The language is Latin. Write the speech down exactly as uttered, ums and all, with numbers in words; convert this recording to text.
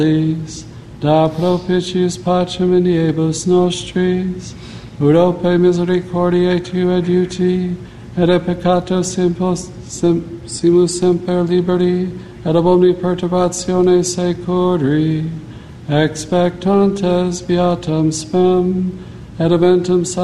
da propitiis pacem iniebus nostris, Urope misericordiae tu adiuti, et a peccato simpos, sim, simus semper liberi, et ab omni perturbatione securi, expectantes beatam spem, et eventum